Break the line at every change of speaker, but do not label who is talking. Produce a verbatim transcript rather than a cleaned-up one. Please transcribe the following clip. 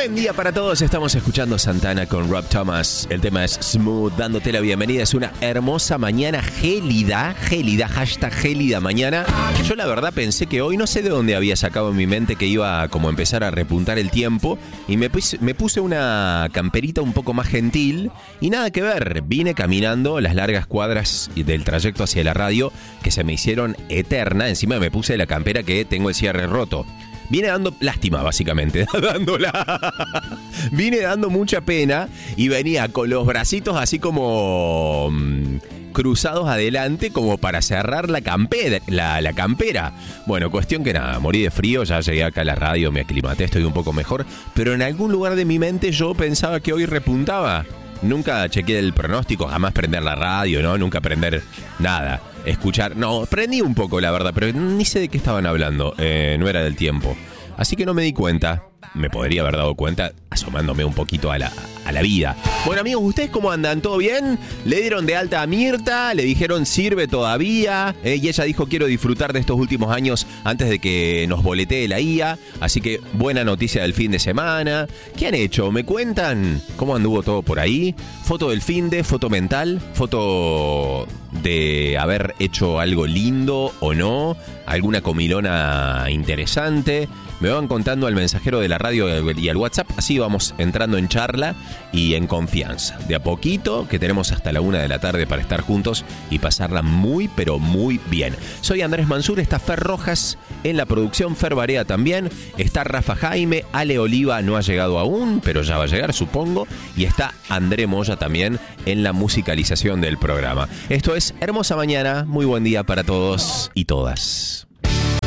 Buen día para todos, estamos escuchando Santana con Rob Thomas. El tema es Smooth, dándote la bienvenida. Es una hermosa mañana gélida, gélida, hashtag gélida mañana. Yo la verdad pensé que hoy, no sé de dónde había sacado en mi mente que iba a como empezar a repuntar el tiempo. Y me puse, me puse una camperita un poco más gentil y nada que ver. Vine caminando las largas cuadras del trayecto hacia la radio que se me hicieron eterna. Encima me puse la campera que tengo el cierre roto. Vine dando lástima, básicamente, dándola. Vine dando mucha pena y venía con los bracitos así como mmm, cruzados adelante como para cerrar la campera, la, la campera. Bueno, cuestión que nada, morí de frío, ya llegué acá a la radio, me aclimaté, estoy un poco mejor, pero en algún lugar de mi mente yo pensaba que hoy repuntaba. Nunca chequeé el pronóstico, jamás prender la radio, ¿no? Nunca prender nada. Escuchar, no, prendí un poco la verdad, pero ni sé de qué estaban hablando, eh, no era del tiempo. Así que no me di cuenta, me podría haber dado cuenta asomándome un poquito a la, a la vida. Bueno amigos, ¿ustedes cómo andan? ¿Todo bien? Le dieron de alta a Mirta, le dijeron sirve todavía, eh, y ella dijo quiero disfrutar de estos últimos años antes de que nos boletee la I A, así que buena noticia del fin de semana. ¿Qué han hecho? ¿Me cuentan cómo anduvo todo por ahí? Foto del fin de, foto mental, foto de haber hecho algo lindo o no, alguna comilona interesante. Me van contando al mensajero de la radio y al WhatsApp, así vamos entrando en charla y en confianza. De a poquito, que tenemos hasta la una de la tarde para estar juntos y pasarla muy, pero muy bien. Soy Andrés Mansur, está Fer Rojas en la producción, Fer Barea también, está Rafa Jaime, Ale Oliva no ha llegado aún, pero ya va a llegar, supongo, y está André Moya también en la musicalización del programa. Esto es Hermosa Mañana, muy buen día para todos y todas.